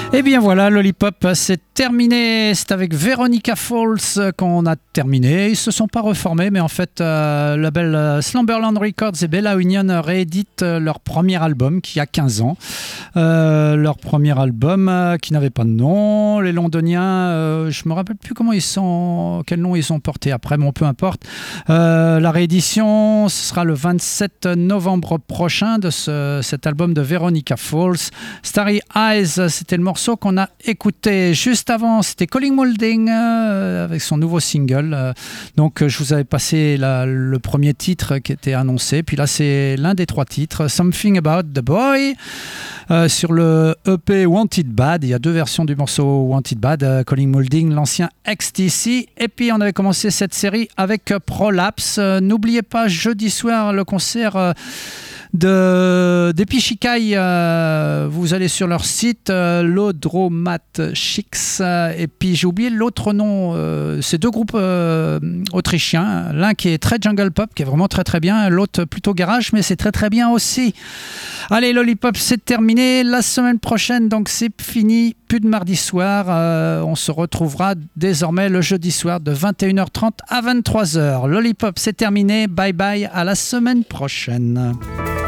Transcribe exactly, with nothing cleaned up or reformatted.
Et bien voilà, Lollipop, c'est terminé. C'est avec Veronica Falls qu'on a terminé. Ils se sont pas reformés, mais en fait, euh, le label euh, Slumberland Records et Bella Union rééditent euh, leur premier album qui a quinze ans. Euh, leur premier album euh, qui n'avait pas de nom. Les Londoniens, euh, je me rappelle plus comment ils sont, quel nom ils ont porté après, bon peu importe. Euh, la réédition, ce sera le vingt-sept novembre prochain de ce, cet album de Veronica Falls. Starry Eyes, c'était le morceau qu'on a écouté. Juste avant, c'était Colin Moulding euh, avec son nouveau single. Euh, donc, je vous avais passé la, le premier titre qui était annoncé. Puis là, c'est l'un des trois titres, Something About the Boy. Euh, sur le E P Wanted Bad, il y a deux versions du morceau Wanted Bad, euh, Colin Moulding, l'ancien X T C. Et puis, on avait commencé cette série avec euh, Prolapse. Euh, n'oubliez pas, jeudi soir, le concert... Euh, de d'Epichikai, euh, vous allez sur leur site euh, Laudromat Chicks, euh, et puis j'ai oublié l'autre nom, euh, c'est deux groupes euh, autrichiens, l'un qui est très jungle pop, qui est vraiment très très bien, l'autre plutôt garage, mais c'est très très bien aussi. Allez, Lollipop, c'est terminé. La semaine prochaine, donc c'est fini, plus de mardi soir, euh, on se retrouvera désormais le jeudi soir de vingt et une heures trente à vingt-trois heures. Lollipop, c'est terminé, bye bye, à la semaine prochaine.